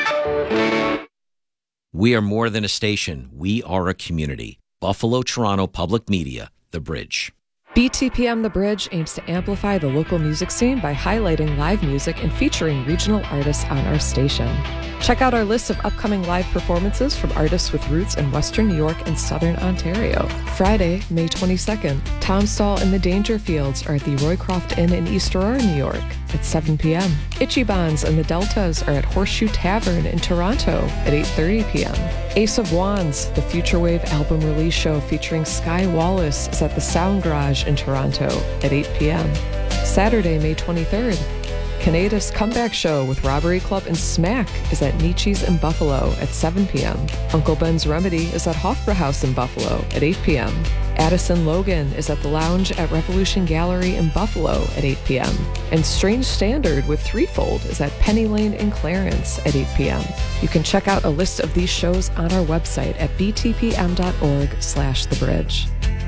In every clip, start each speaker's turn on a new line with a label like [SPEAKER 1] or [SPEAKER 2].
[SPEAKER 1] We are more than a station. We are a community. Buffalo, Toronto Public Media, The Bridge.
[SPEAKER 2] BTPM The Bridge aims to amplify the local music scene by highlighting live music and featuring regional artists on our station. Check out our list of upcoming live performances from artists with roots in Western New York and Southern Ontario. Friday, May 22nd, Tom Stahl and the Dangerfields are at the Roycroft Inn in East Aurora, New York at 7 p.m. Ichibans and the Deltas are at Horseshoe Tavern in Toronto at 8:30 p.m. Ace of Wands, the Future Wave album release show featuring Sky Wallace, is at the Sound Garage in Toronto at 8 p.m. Saturday, May 23rd, Canada's Comeback Show with Robbery Club and Smack is at Nietzsche's in Buffalo at 7 p.m. Uncle Ben's Remedy is at Hofbrauhaus in Buffalo at 8 p.m. Addison Logan is at the Lounge at Revolution Gallery in Buffalo at 8 p.m. And Strange Standard with Threefold is at Penny Lane in Clarence at 8 p.m. You can check out a list of these shows on our website at btpm.org/thebridge.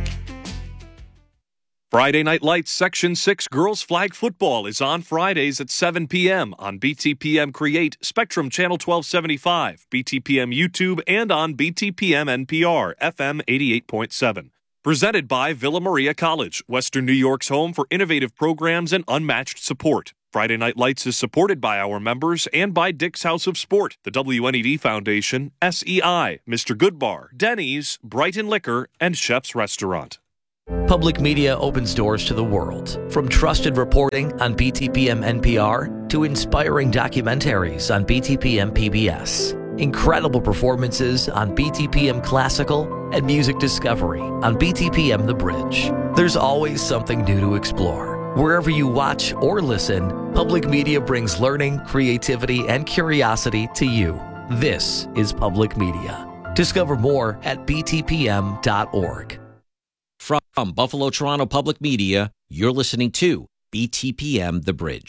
[SPEAKER 3] Friday Night Lights Section 6 Girls Flag Football is on Fridays at 7 p.m. on BTPM Create, Spectrum Channel 1275, BTPM YouTube, and on BTPM NPR, FM 88.7. Presented by Villa Maria College, Western New York's home for innovative programs and unmatched support. Friday Night Lights is supported by our members and by Dick's House of Sport, the WNED Foundation, SEI, Mr. Goodbar, Denny's, Brighton Liquor, and Chef's Restaurant.
[SPEAKER 4] Public media opens doors to the world. From trusted reporting on BTPM NPR to inspiring documentaries on BTPM PBS. Incredible performances on BTPM Classical and music discovery on BTPM The Bridge. There's always something new to explore. Wherever you watch or listen, public media brings learning, creativity, and curiosity to you. This is public media. Discover more at btpm.org.
[SPEAKER 1] From Buffalo, Toronto Public Media, you're listening to BTPM The Bridge.